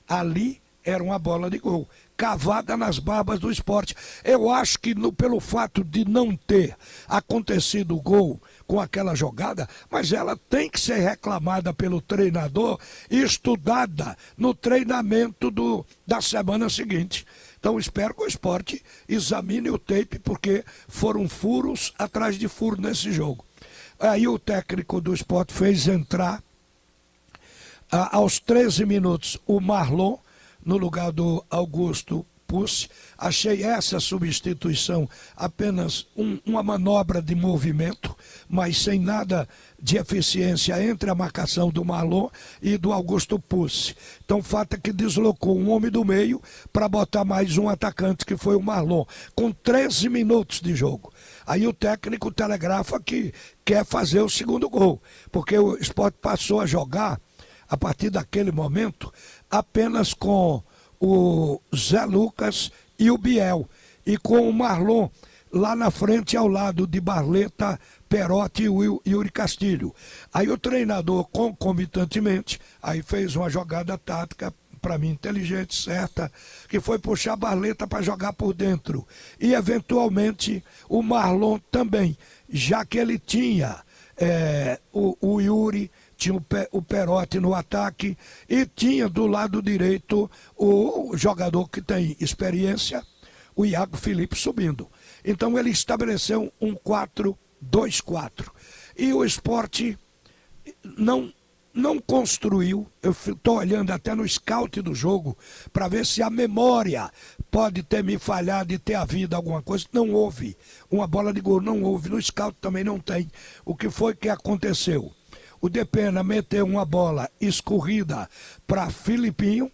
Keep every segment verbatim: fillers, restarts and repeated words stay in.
Ali era uma bola de gol, cavada nas barbas do Sport. Eu acho que no, pelo fato de não ter acontecido o gol com aquela jogada, mas ela tem que ser reclamada pelo treinador e estudada no treinamento do, da semana seguinte. Então espero que o Sport examine o tape, porque foram furos atrás de furo nesse jogo. Aí o técnico do Sport fez entrar, a, aos treze minutos, o Marlon, no lugar do Augusto Pucci. Achei essa substituição apenas um, uma manobra de movimento, mas sem nada de eficiência entre a marcação do Marlon e do Augusto Pucci. Então o fato é que deslocou um homem do meio para botar mais um atacante, que foi o Marlon, com treze minutos de jogo. Aí o técnico telegrafa que quer fazer o segundo gol, porque o Sport passou a jogar, a partir daquele momento, apenas com o Zé Lucas e o Biel, e com o Marlon lá na frente, ao lado de Barleta, Perotti e o Yuri Castilho. Aí o treinador, concomitantemente, aí fez uma jogada tática, para mim inteligente, certa, que foi puxar Barleta para jogar por dentro, e eventualmente o Marlon também, já que ele tinha é, o, o Yuri, tinha o, Pe, o Perotti no ataque, e tinha do lado direito o jogador que tem experiência, o Iago Felipe, subindo. Então ele estabeleceu um quatro dois quatro. E o Sport não, não construiu, eu estou olhando até no scout do jogo, para ver se a memória pode ter me falhado e ter havido alguma coisa. Não houve. Uma bola de gol não houve. No scout também não tem. O que foi que aconteceu? O Depena meteu uma bola escorrida para Filipinho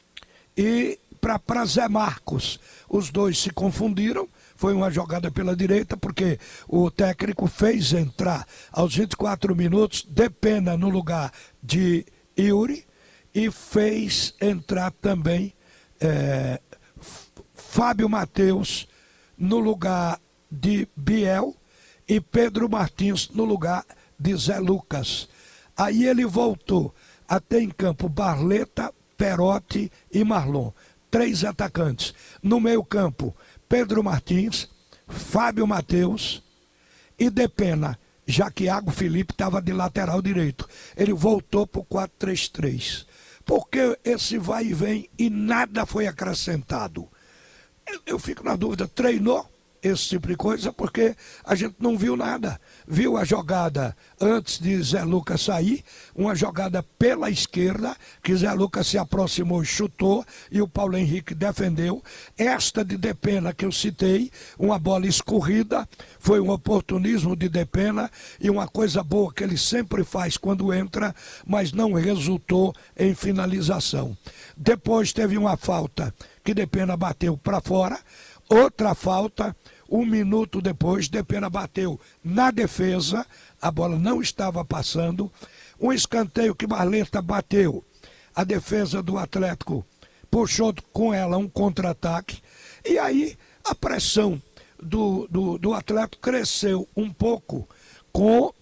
e para Zé Marcos. Os dois se confundiram, foi uma jogada pela direita, porque o técnico fez entrar aos vinte e quatro minutos Depena no lugar de Yuri, e fez entrar também é, Fábio Matheus no lugar de Biel e Pedro Martins no lugar de Zé Lucas. Aí ele voltou a ter em campo Barleta, Perotti e Marlon, três atacantes. No meio campo, Pedro Martins, Fábio Matheus e Depena, já que Iago Felipe estava de lateral direito. Ele voltou para o quatro três três. Porque esse vai e vem e nada foi acrescentado? Eu, eu fico na dúvida, treinou esse tipo de coisa, porque a gente não viu nada. Viu a jogada antes de Zé Lucas sair, uma jogada pela esquerda, que Zé Lucas se aproximou e chutou, e o Paulo Henrique defendeu. Esta de Depena que eu citei, uma bola escorrida, foi um oportunismo de Depena, e uma coisa boa que ele sempre faz quando entra, mas não resultou em finalização. Depois teve uma falta que Depena bateu para fora, outra falta, um minuto depois, Depena bateu na defesa, a bola não estava passando, um escanteio que Barleta bateu, a defesa do Atlético puxou com ela um contra-ataque, e aí a pressão do, do, do Atlético cresceu um pouco com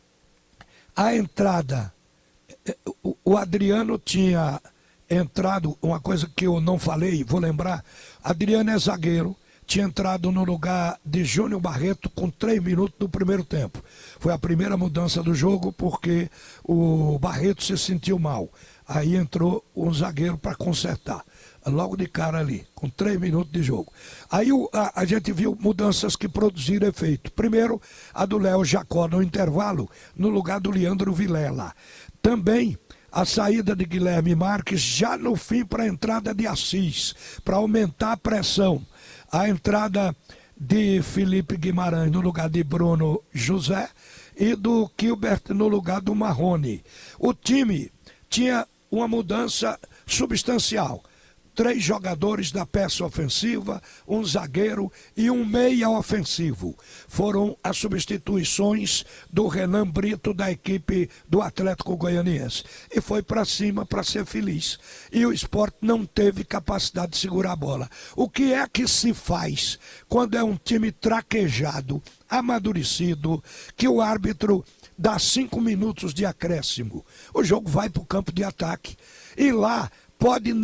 a entrada. O, o Adriano tinha entrado, uma coisa que eu não falei, vou lembrar, Adriano é zagueiro, tinha entrado no lugar de Júnior Barreto com três minutos do primeiro tempo. Foi a primeira mudança do jogo, porque o Barreto se sentiu mal. Aí entrou um zagueiro para consertar, logo de cara ali, com três minutos de jogo. Aí o, a, a gente viu mudanças que produziram efeito. Primeiro, a do Léo Jacó no intervalo, no lugar do Leandro Vilela. Também a saída de Guilherme Marques já no fim para a entrada de Assis, para aumentar a pressão. A entrada de Felipe Guimarães no lugar de Bruno José e do Gilbert no lugar do Marrone. O time tinha uma mudança substancial. Três jogadores da peça ofensiva, um zagueiro e um meia ofensivo. Foram as substituições do Renan Brito da equipe do Atlético Goianiense. E foi para cima para ser feliz. E o Sport não teve capacidade de segurar a bola. O que é que se faz quando é um time traquejado, amadurecido, que o árbitro dá cinco minutos de acréscimo? O jogo vai para o campo de ataque. E lá pode